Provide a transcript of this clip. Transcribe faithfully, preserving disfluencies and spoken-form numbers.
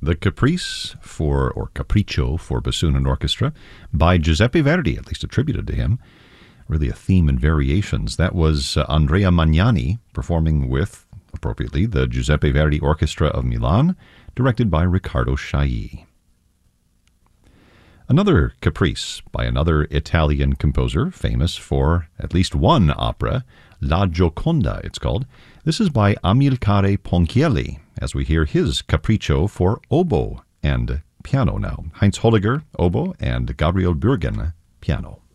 the Caprice for, or Capriccio for bassoon and orchestra by Giuseppe Verdi, at least attributed to him. Really a theme in variations. That was uh, Andrea Magnani performing with, appropriately, the Giuseppe Verdi Orchestra of Milan, directed by Riccardo Chailly. Another Caprice by another Italian composer, famous for at least one opera, La Gioconda it's called. This is by Amilcare Ponchielli, as we hear his Capriccio for oboe and piano now. Heinz Holliger, oboe, and Gabriel Bürgen, piano.